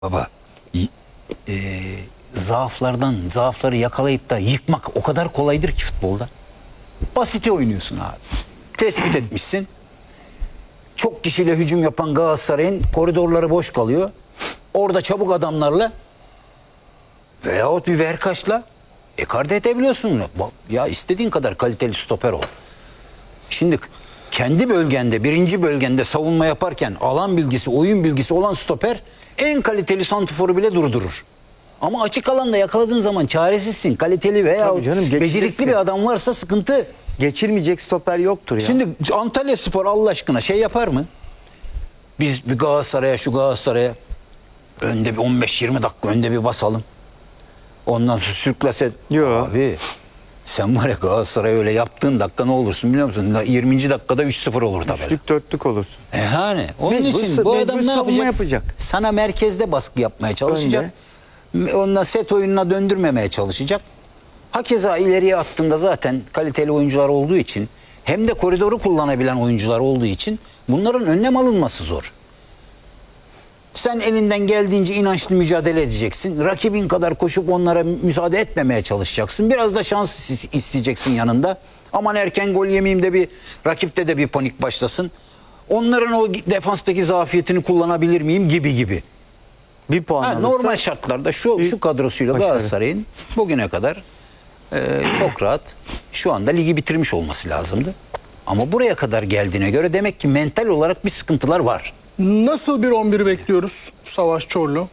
Baba, y- e, zaafları yakalayıp da yıkmak o kadar kolaydır ki futbolda. Basite oynuyorsun abi. Tespit etmişsin. Çok kişiyle hücum yapan Galatasaray'ın koridorları boş kalıyor. Orada çabuk adamlarla veyahut bir verkaçla ekarte edebiliyorsun. Ya istediğin kadar kaliteli stoper ol. Şimdi kendi bölgende, birinci bölgende savunma yaparken alan bilgisi, oyun bilgisi olan stoper en kaliteli santrforu bile durdurur. Ama açık alanda yakaladığın zaman çaresizsin. Kaliteli veya becerikli bir adam varsa sıkıntı. Geçirmeyecek stoper yoktur ya. Şimdi Antalyaspor Allah aşkına şey yapar mı? Biz bir Galatasaray'a önde bir 15-20 dakika önde bir basalım. Ondan sonra sürklase. Yok. Abi sen var ya Galatasaray öyle yaptığın dakika ne olursun biliyor musun? 20. dakikada 3-0 olur tabii. Üçlük dörtlük olursun. Yani onun için bu adam ne yapacak? Sana merkezde baskı yapmaya çalışacak. Onunla set oyununa döndürmemeye çalışacak. Hakeza ileriye attığında zaten kaliteli oyuncular olduğu için hem de koridoru kullanabilen oyuncular olduğu için bunların önlem alınması zor. Sen elinden geldiğince inançlı mücadele edeceksin. Rakibin kadar koşup onlara müsaade etmemeye çalışacaksın. Biraz da şans isteyeceksin yanında. Aman erken gol yemeyeyim de bir rakipte de bir panik başlasın. Onların o defanstaki zafiyetini kullanabilir miyim gibi. Bir puan alırsa, normal şartlarda şu kadrosuyla Galatasaray'ın bugüne kadar çok rahat şu anda ligi bitirmiş olması lazımdı. Ama buraya kadar geldiğine göre demek ki mental olarak bir sıkıntılar var. Nasıl bir 11 bekliyoruz Savaş Çorlu?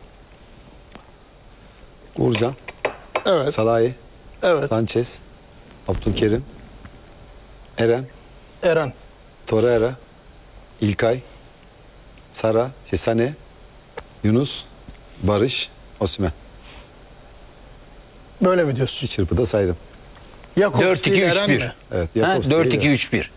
Uğurcan, Evet. Salahi, Evet. Sanchez, Abdülkerim, Eren. Torreira, İlkay, Sara, Sane, Yunus, Barış, Osimhen. Böyle mi diyorsun? Bir çırpıda saydım. Jakobs değil, Eren 4-2-3-1. mi? Evet, Ha, Jakobs değil 4-2-3-1.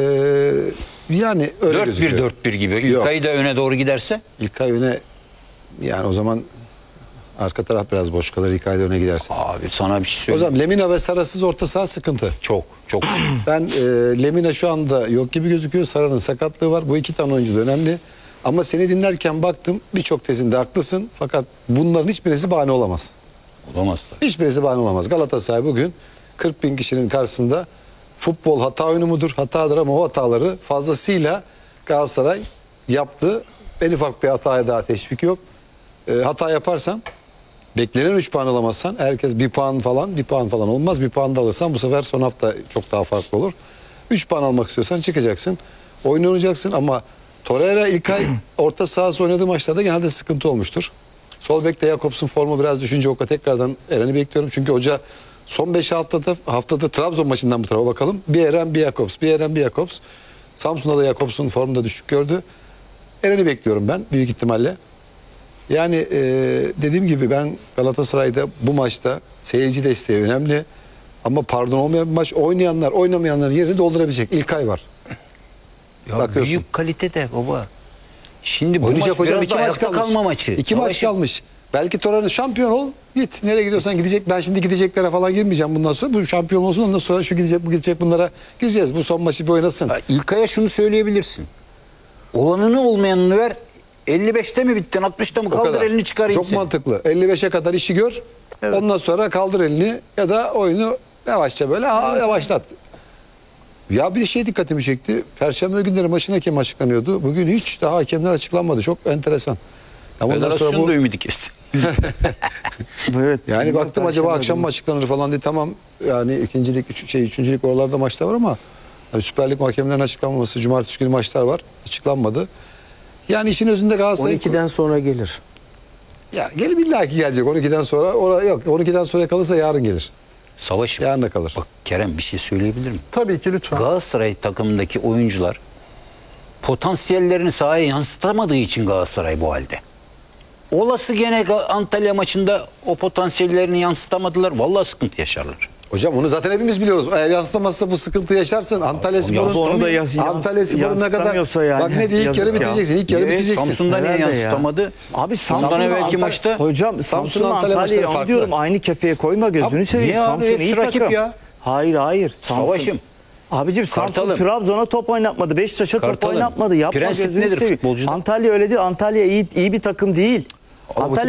Yani öyle gözüküyor. 4-1-4-1 gibi. İlkay'ı da öne doğru giderse. İlkay öne, yani o zaman arka taraf biraz boş kalır. İlkay da öne gidersin. Abi sana bir şey O söyleyeyim. zaman Lemina ve Sara'sız orta saha sıkıntı. Çok. Ben Lemina şu anda yok gibi gözüküyor. Sara'nın sakatlığı var. Bu iki tane oyuncu da önemli. Ama seni dinlerken baktım birçok tezinde haklısın. Fakat bunların hiçbirisi bahane olamaz. Olamaz. Hiçbirisi bahane olamaz. Galatasaray bugün 40 bin kişinin karşısında futbol hata oyunu mudur? Hatadır ama o hataları fazlasıyla Galatasaray yaptı. En ufak bir hataya daha teşvik yok. Hata yaparsan beklenen 3 puan alamazsan herkes bir puan falan olmaz. Bir puan da alırsan bu sefer son hafta çok daha farklı olur. 3 puan almak istiyorsan çıkacaksın. Oyun oynayacaksın ama Torreira İlkay orta sahası oynadığı maçlarda genelde sıkıntı olmuştur. Sol bekte Jakobs'un formu biraz düşünce Oka tekrardan Eren'i bekliyorum. Çünkü hoca son 5 haftada Trabzon maçından bu tarafa bakalım. Bir Eren bir Jakobs, bir Eren bir Jakobs. Samsun'da da Jakobs'un formunda düşük gördü. Eren'i bekliyorum ben büyük ihtimalle. Yani dediğim gibi ben Galatasaray'da bu maçta seyirci desteği önemli. Ama pardon olmayan bir maç oynamayanların yerini doldurabilecek. İlkay var. Ya Bakıyorsun. büyük kalitede baba. Şimdi bu Oynayacak maç hocam biraz 2 da maç ayakta kalmış. kalma maçı. 2 maç Savaşım. kalmış. Belki Torreira şampiyon ol. Git. Nereye gidiyorsan gidecek. Ben şimdi gideceklere falan girmeyeceğim bundan sonra. Bu şampiyon olsun ondan sonra şu gidecek bu gidecek bunlara gireceğiz. Bu son maçı bir oynasın. Ya İlkay'a şunu söyleyebilirsin. Olanını olmayanını ver. 55'te mi bittin? 60'ta mı? O Kaldır kadar. elini çıkarayım Çok seni. mantıklı. 55'e kadar işi gör. Evet. Ondan sonra kaldır elini ya da oyunu yavaşça böyle yavaşlat. Ya bir şey dikkatimi çekti. Perşembe günleri maçın hakemi açıklanıyordu. Bugün hiç daha hakemler açıklanmadı. Çok enteresan. Ya bundan sonra Federasyon bu da ümidi kesti. evet. yani baktım acaba Perşembe akşam mı açıklanır falan diye. Tamam yani ikincilik, üçüncülük oralarda maçlar var ama yani Süper Lig hakemlerin açıklanmaması, cumartesi günü maçlar var. Açıklanmadı. Yani işin özünde Galatasaray 12'den sonra gelir. ya gelip illaki gelecek 12'den sonra. Yok 12'den sonra kalırsa yarın gelir. Savaşım. Yarın da kalır. Bak Kerem bir şey söyleyebilir miyim? Tabii ki lütfen. Galatasaray takımındaki oyuncular potansiyellerini sahaya yansıtamadığı için Galatasaray bu halde. Olası gene Antalya maçında o potansiyellerini yansıtamadılar. Vallahi sıkıntı yaşarlar. Hocam onu zaten hepimiz biliyoruz. Eğer yansıtamazsa bu sıkıntı yaşarsın. Antalya Spor'un ne kadar yani. bak ne ilk yarı biteceksin. İlk yarı biteceksin. Samsun'da niye Herhalde ya. yansıtamadı? Abi Samsun'dan Samsun, evvelki Antalya- maçta Hocam Samsun, Samsun Antalya Antalya'yı maçları anlıyorum. farklı. Aynı kefeye koyma gözünü seveyim. niye abi? Samsun Hepsi iyi rakip takım. ya. Hayır. Samsun. Savaşım. Abicim Samsun Kartalım. Trabzon'a top oynatmadı. Beşiktaş'a top Kartalım. oynatmadı. Yapma Prensip gözünü nedir seveyim. futbolcuda? Antalya öyle değil. Antalya iyi bir takım değil. Antalya